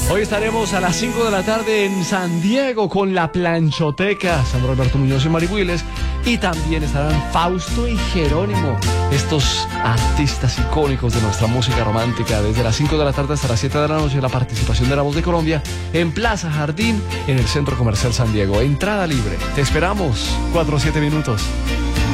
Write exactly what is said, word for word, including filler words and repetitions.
Hoy estaremos a las cinco de la tarde en San Diego con La Planchoteca, Sandro Alberto Muñoz y Mari Willes. Y también estarán Fausto y Jerónimo, estos artistas icónicos de nuestra música romántica, desde las cinco de la tarde hasta las siete de la noche. La participación de La Voz de Colombia en Plaza Jardín, en el Centro Comercial San Diego. Entrada libre. Te esperamos. Cuatro o siete minutos.